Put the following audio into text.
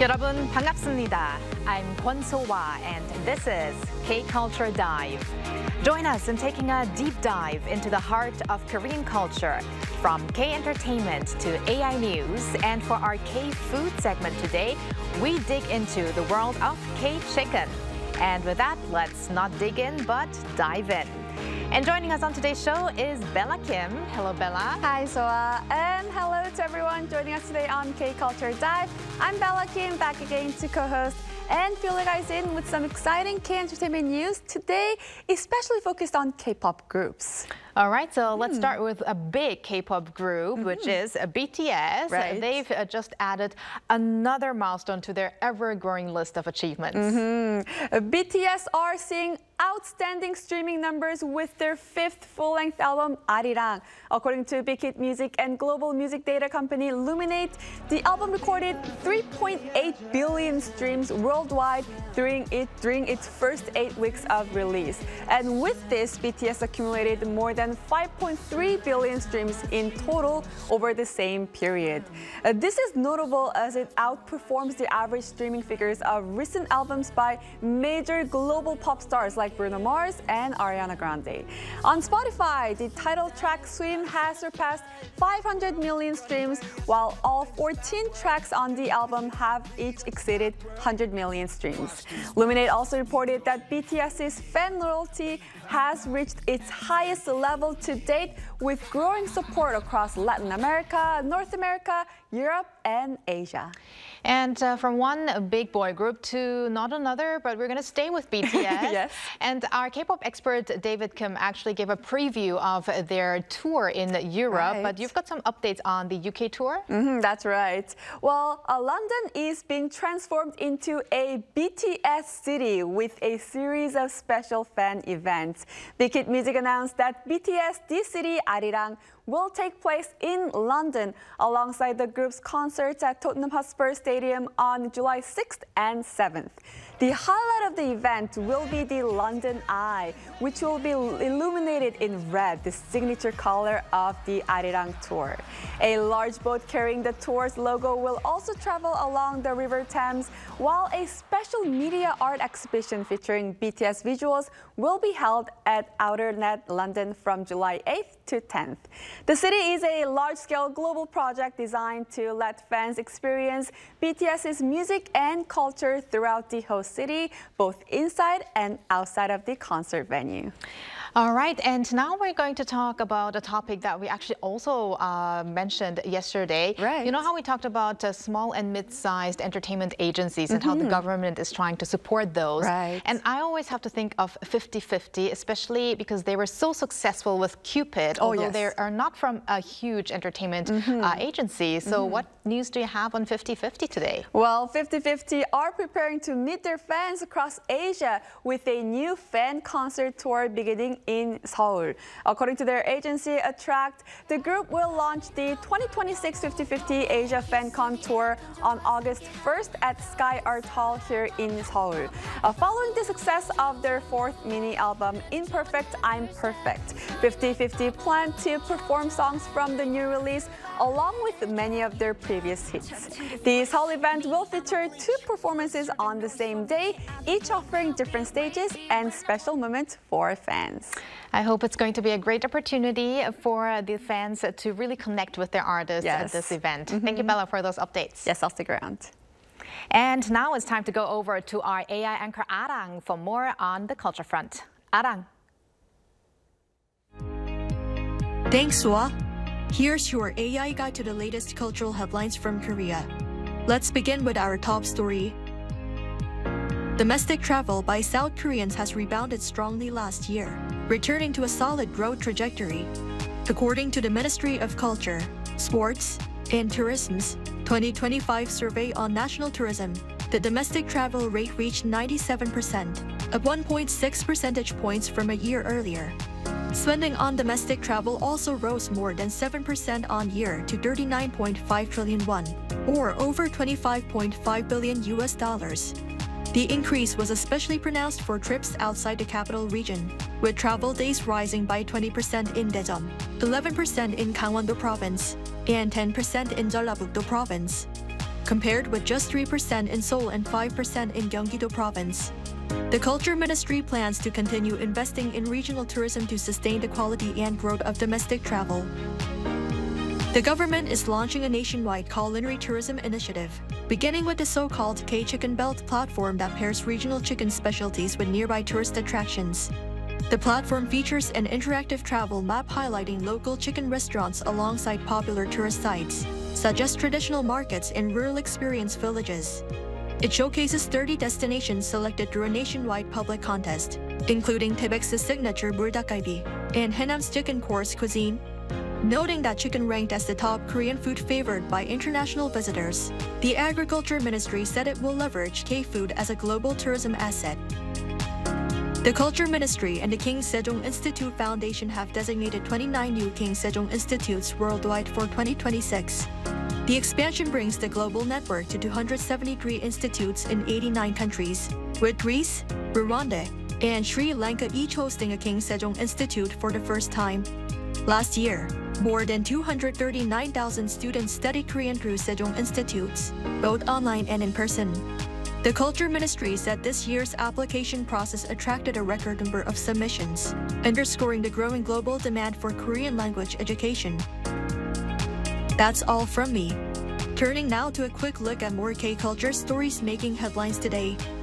여러분 반갑습니다. I'm Kwon So-hwa and this is K-Culture Dive. Join us in taking a deep dive into the heart of Korean culture, from K-entertainment to AI news. And for our K-food segment today, we dig into the world of K-chicken. And with that, let's not dig in, but dive in. And joining us on today's show is Bella Kim. Hello, Bella. Hi, Soa. And hello to everyone joining us today on K-Culture Dive. I'm Bella Kim, back again to co-host and fill you guys in with some exciting K-entertainment news today, especially focused on K-pop groups. All right, so let's start with a big K-pop group, which is BTS. Right. They've just added another milestone to their ever-growing list of achievements. BTS are seeing outstanding streaming numbers with their fifth full-length album, Arirang. According to Big Hit Music and global music data company Luminate, the album recorded 3.8 billion streams worldwide during its first 8 weeks of release. And with this, BTS accumulated more than 5.3 billion streams in total over the same period. This is notable as it outperforms the average streaming figures of recent albums by major global pop stars like Bruno Mars and Ariana Grande. On Spotify, the title track Swim has surpassed 500 million streams, while all 14 tracks on the album have each exceeded 100 million streams. Luminate also reported that BTS's fan loyalty has reached its highest level to date, with growing support across Latin America, North America, Europe, and Asia. And from one big boy group to not another, but we're going to stay with BTS. Yes. And our K-pop expert David Kim actually gave a preview of their tour in Europe, but you've got some updates on the UK tour? That's right. Well, London is being transformed into a BTS city with a series of special fan events. Big Hit Music announced that BTS The City Arirang will take place in London alongside the group's concerts at Tottenham Hotspur Stadium on July 6th and 7th. The highlight of the event will be the London Eye, which will be illuminated in red, the signature color of the Arirang tour. A large boat carrying the tour's logo will also travel along the River Thames, while a special media art exhibition featuring BTS visuals will be held at Outernet London from July 8th to 10th. The city is a large-scale global project designed to let fans experience BTS's music and culture throughout the host city, both inside and outside of the concert venue. All right, and now we're going to talk about a topic that we actually also mentioned yesterday. Right. You know how we talked about small and mid-sized entertainment agencies and how the government is trying to support those. Right. And I always have to think of 50/50, especially because they were so successful with Cupid, although they are not from a huge entertainment agency. So what news do you have on 50/50 today? Well, 50/50 are preparing to meet their fans across Asia with a new fan concert tour beginning in Seoul. According to their agency, Attract, the group will launch the 2026 50/50 Asia FanCon Tour on August 1st at Sky Art Hall here in Seoul. Following the success of their fourth mini album, Imperfect, I'm Perfect, 50/50 plan to perform songs from the new release along with many of their previous hits. The Seoul event will feature 2 performances on the same day, each offering different stages and special moments for fans. I hope it's going to be a great opportunity for the fans to really connect with their artists at this event. Thank you, Bella, for those updates. Yes, I'll stick around. And now it's time to go over to our AI anchor Arang for more on the culture front. Arang. Thanks, Soa. Here's your AI guide to the latest cultural headlines from Korea. Let's begin with our top story. Domestic travel by South Koreans has rebounded strongly last year, returning to a solid growth trajectory. According to the Ministry of Culture, Sports, and Tourism's 2025 survey on national tourism, the domestic travel rate reached 97%, up 1.6 percentage points from a year earlier. Spending on domestic travel also rose more than 7% on year to 39.5 trillion won, or over $25.5 billion US. The increase was especially pronounced for trips outside the capital region, with travel days rising by 20% in Daejeon, 11% in Gangwon-do Province, and 10% in Jeollabuk-do Province. compared with just 3% in Seoul and 5% in Gyeonggi-do Province. The Culture Ministry plans to continue investing in regional tourism to sustain the quality and growth of domestic travel. The government is launching a nationwide culinary tourism initiative, beginning with the so-called K-Chicken Belt platform that pairs regional chicken specialties with nearby tourist attractions. The platform features an interactive travel map highlighting local chicken restaurants alongside popular tourist sites, such as traditional markets and rural experience villages. It showcases 30 destinations selected through a nationwide public contest, including Taebek's signature bulldakgalbi and Haenam's chicken coarse cuisine. Noting that chicken ranked as the top Korean food favored by international visitors, the Agriculture Ministry said it will leverage K-food as a global tourism asset. The Culture Ministry and the King Sejong Institute Foundation have designated 29 new King Sejong Institutes worldwide for 2026. The expansion brings the global network to 273 institutes in 89 countries, with Greece, Rwanda, and Sri Lanka each hosting a King Sejong Institute for the first time. Last year, more than 239,000 students studied Korean through Sejong Institutes, both online and in person. The Culture Ministry said this year's application process attracted a record number of submissions, underscoring the growing global demand for Korean language education. That's all from me. Turning now to a quick look at more K-culture stories making headlines today.